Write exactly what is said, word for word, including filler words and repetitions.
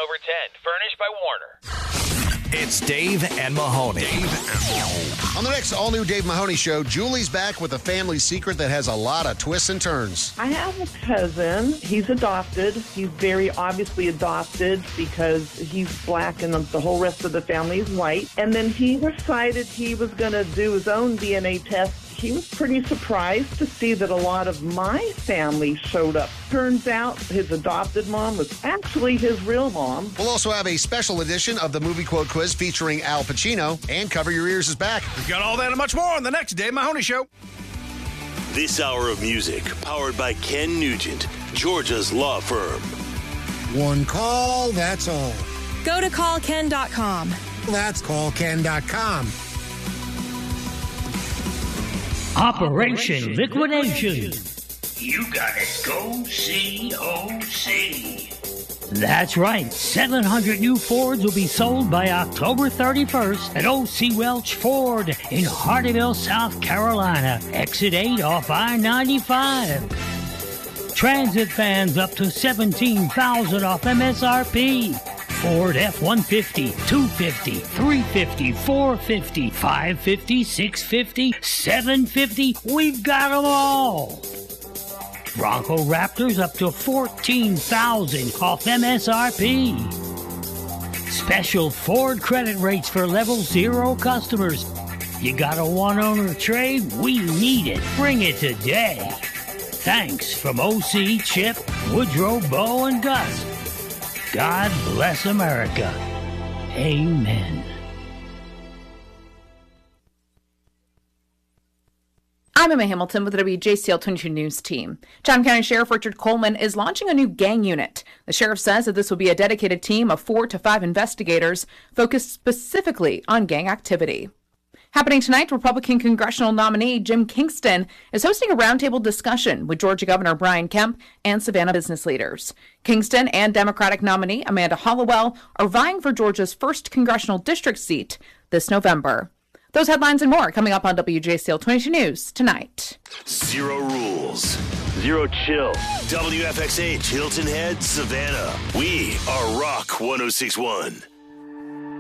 over ten. Furnished by Warner. It's Dave and Mahoney. Dave and Mahoney. On the next all-new Dave Mahoney show, Julie's back with a family secret that has a lot of twists and turns. I have a cousin. He's adopted. He's very obviously adopted because he's black and the whole rest of the family is white. And then he decided he was going to do his own D N A test. He was pretty surprised to see that a lot of my family showed up. Turns out his adopted mom was actually his real mom. We'll also have a special edition of the Movie Quote Quiz featuring Al Pacino, and Cover Your Ears is back. We've got all that and much more on the next Dave Mahoney Show. This hour of music, powered by Ken Nugent, Georgia's law firm. One call, that's all. Go to call ken dot com. That's call ken dot com. Operation Liquidation. You gotta go C O C. That's right. seven hundred new Fords will be sold by October thirty-first at O C Welch Ford in Hardyville, South Carolina. Exit eight off I ninety-five. Transit vans up to seventeen thousand dollars off M S R P. Ford F one fifty, two fifty, three fifty, four fifty, five fifty, six fifty, seven fifty. We've got them all. Bronco Raptors up to fourteen thousand dollars off M S R P. Special Ford credit rates for level zero customers. You got a one-owner trade? We need it. Bring it today. Thanks from O C, Chip, Woodrow, Bo, and Gus. God bless America. Amen. I'm Emma Hamilton with the W J C L twenty-two News team. Chatham County Sheriff Richard Coleman is launching a new gang unit. The sheriff says that this will be a dedicated team of four to five investigators focused specifically on gang activity. Happening tonight, Republican congressional nominee Jim Kingston is hosting a roundtable discussion with Georgia Governor Brian Kemp and Savannah business leaders. Kingston and Democratic nominee Amanda Hollowell are vying for Georgia's first congressional district seat this November. Those headlines and more coming up on W J C L twenty-two News tonight. Zero rules. Zero chill. W F X H, Hilton Head, Savannah. We are Rock one oh six point one.